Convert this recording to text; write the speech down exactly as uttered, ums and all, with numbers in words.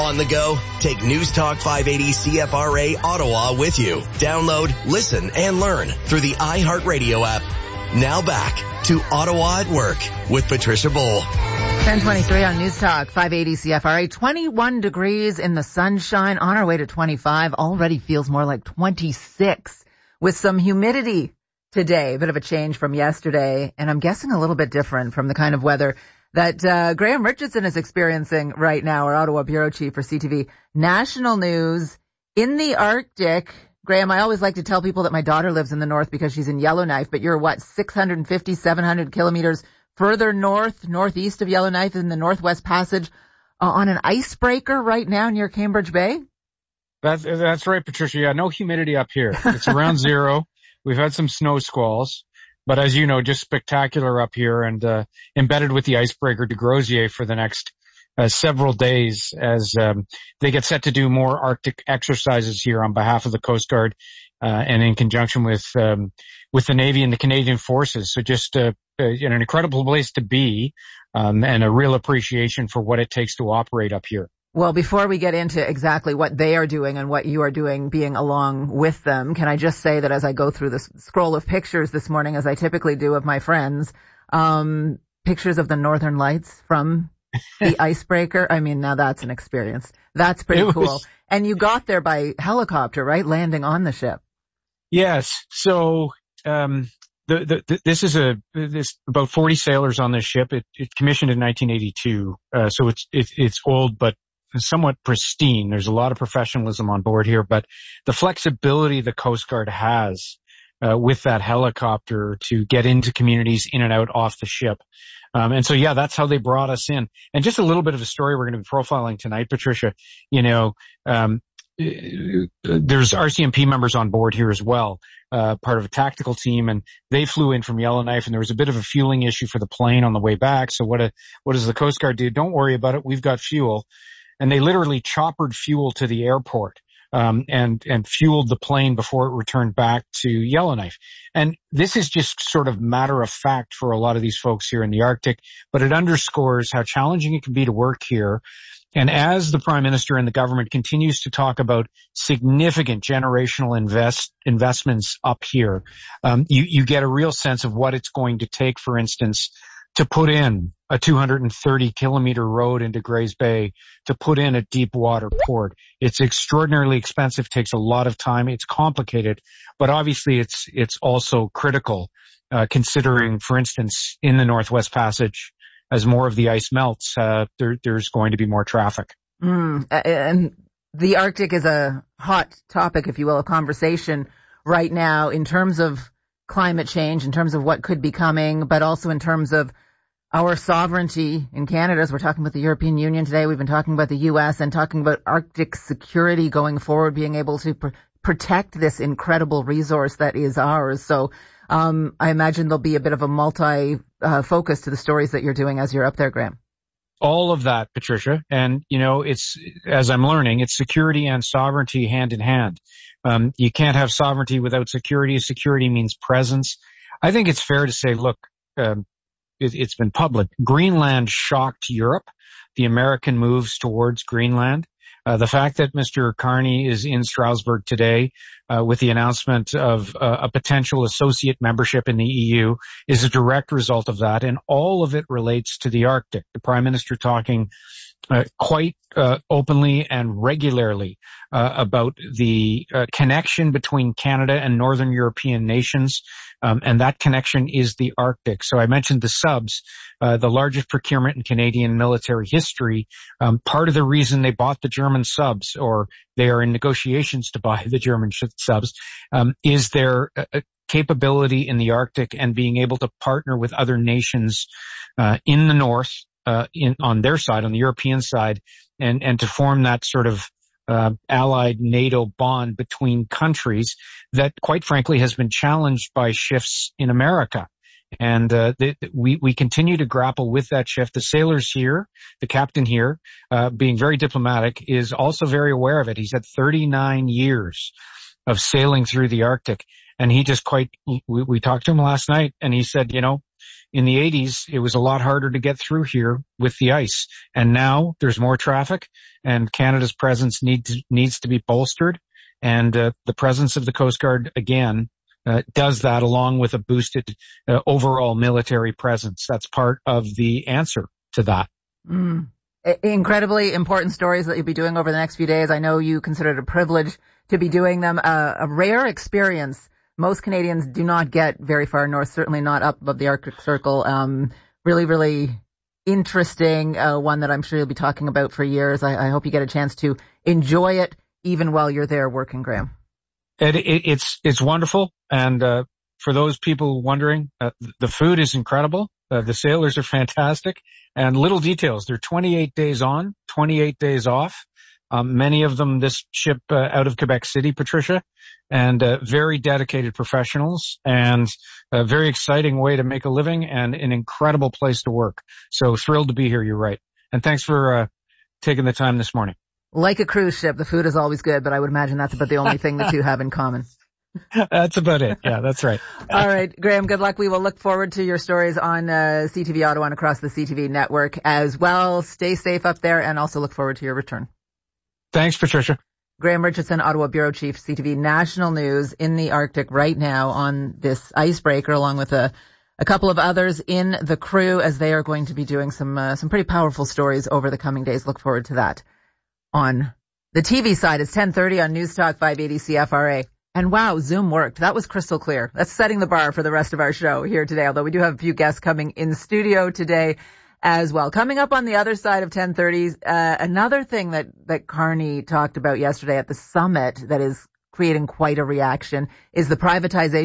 On the go? Take News Talk five eighty C F R A Ottawa with you. Download, listen, and learn through the iHeartRadio app. Now back to Ottawa at Work with Patricia Bowl. ten twenty-three on News Talk five eighty C F R A. twenty-one degrees in the sunshine, on our way to twenty-five. Already feels more like twenty-six with some humidity today. A bit of a change from yesterday, and I'm guessing a little bit different from the kind of weather that uh, Graham Richardson is experiencing right now, our Ottawa bureau chief for C T V. National news in the Arctic. Graham, I always like to tell people that my daughter lives in the north because she's in Yellowknife, but you're what, six hundred fifty, seven hundred kilometers further north, northeast of Yellowknife in the Northwest Passage uh, on an icebreaker right now near Cambridge Bay? That's, that's right, Patricia. Yeah, no humidity up here. It's around zero. We've had some snow squalls. But as you know, just spectacular up here, and uh, embedded with the icebreaker de Grozier for the next uh, several days as um, they get set to do more Arctic exercises here on behalf of the Coast Guard uh, and in conjunction with um, with the Navy and the Canadian Forces. So just uh, uh, an incredible place to be, um, and a real appreciation for what it takes to operate up here. Well, before we get into exactly what they are doing and what you are doing being along with them, can I just say that as I go through this scroll of pictures this morning, as I typically do of my friends, um, pictures of the Northern Lights from the icebreaker. I mean, now that's an experience. That's pretty was, cool. And you got there by helicopter, right? Landing on the ship. Yes. So, um, the, the, the, this is a, this about forty sailors on this ship. It, it commissioned in nineteen eighty-two. Uh, so it's, it, it's old, but somewhat pristine. There's a lot of professionalism on board here, but the flexibility the Coast Guard has uh, with that helicopter to get into communities in and out off the ship. Um, and so, yeah, that's how they brought us in. And just a little bit of a story we're going to be profiling tonight, Patricia. You know, um, there's R C M P members on board here as well, uh, part of a tactical team, and they flew in from Yellowknife, and there was a bit of a fueling issue for the plane on the way back. So what a, what does the Coast Guard do? Don't worry about it. We've got fuel. And they literally choppered fuel to the airport, um, and, and fueled the plane before it returned back to Yellowknife. And this is just sort of matter of fact for a lot of these folks here in the Arctic, but it underscores how challenging it can be to work here. And as the Prime Minister and the government continues to talk about significant generational invest, investments up here, um, you, you get a real sense of what it's going to take, for instance, to put in a two hundred thirty kilometer road into Grays Bay, to put in a deep water port. It's extraordinarily expensive, takes a lot of time, it's complicated, but obviously it's, it's also critical, uh, considering, for instance, in the Northwest Passage, as more of the ice melts, uh, there, there's going to be more traffic. Mm, and the Arctic is a hot topic, if you will, of conversation right now in terms of climate change, in terms of what could be coming, but also in terms of our sovereignty in Canada. As we're talking about the European Union today, we've been talking about the U S and talking about Arctic security going forward, being able to pr- protect this incredible resource that is ours. So um, I imagine there'll be a bit of a multi-focus uh, to the stories that you're doing as you're up there, Graham. All of that, Patricia. And, you know, it's, as I'm learning, it's security and sovereignty hand in hand. Um, you can't have sovereignty without security. Security means presence. I think it's fair to say, look, um, it, it's been public. Greenland shocked Europe. The American moves towards Greenland. Uh, the fact that Mister Carney is in Strasbourg today, uh, with the announcement of uh, a potential associate membership in the E U is a direct result of that. And all of it relates to the Arctic. The Prime Minister talking Uh, quite uh, openly and regularly uh, about the uh, connection between Canada and Northern European nations, um, and that connection is the Arctic. So I mentioned the subs, uh, the largest procurement in Canadian military history. Um, part of the reason they bought the German subs, or they are in negotiations to buy the German subs, um, is their uh, capability in the Arctic and being able to partner with other nations uh, in the north, Uh, in, on their side, on the European side, and, and to form that sort of, uh, allied NATO bond between countries that, quite frankly, has been challenged by shifts in America. And, uh, they, we, we continue to grapple with that shift. The sailors here, the captain here, uh, being very diplomatic, is also very aware of it. He's had thirty-nine years of sailing through the Arctic, and he just quite, we, we talked to him last night, and he said, you know, in the eighties, it was a lot harder to get through here with the ice. And now there's more traffic, and Canada's presence need to, needs to be bolstered. And uh, the presence of the Coast Guard, again, uh, does that along with a boosted uh, overall military presence. That's part of the answer to that. Mm. Incredibly important stories that you'll be doing over the next few days. I know you consider it a privilege to be doing them. Uh, a rare experience. Most Canadians do not get very far north, certainly not up above the Arctic Circle. Um, really, really interesting, uh, one that I'm sure you'll be talking about for years. I, I hope you get a chance to enjoy it even while you're there working, Graham. It, it, it's it's wonderful. And uh, for those people wondering, uh, the food is incredible. Uh, the sailors are fantastic. And little details. They're twenty-eight days on, twenty-eight days off. Um, many of them this ship uh, out of Quebec City, Patricia, and uh, very dedicated professionals, and a very exciting way to make a living and an incredible place to work. So thrilled to be here. You're right. And thanks for uh, taking the time this morning. Like a cruise ship, the food is always good, but I would imagine that's about the only thing the two have in common. That's about it. Yeah, that's right. All right, Graham, good luck. We will look forward to your stories on uh, C T V Ottawa and across the C T V network as well. Stay safe up there, and also look forward to your return. Thanks, Patricia. Graham Richardson, Ottawa Bureau Chief, C T V National News in the Arctic right now on this icebreaker, along with a, a couple of others in the crew, as they are going to be doing some uh, some pretty powerful stories over the coming days. Look forward to that. On the T V side, it's ten thirty on News Talk five eighty C F R A. And wow, Zoom worked. That was crystal clear. That's setting the bar for the rest of our show here today, although we do have a few guests coming in studio today as well. Coming up on the other side of ten thirty, uh, another thing that, that Carney talked about yesterday at the summit that is creating quite a reaction is the privatization